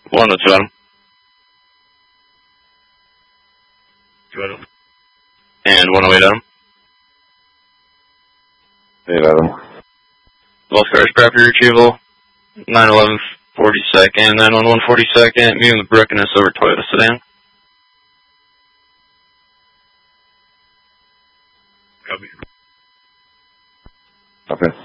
1 to 2 Adam. 2 Adam. And 108 Adam. 8 Adam. Both cars, property retrieval. 911 42nd, 911 42nd, meeting with Brooke and a silver Toyota sedan. Copy. Okay.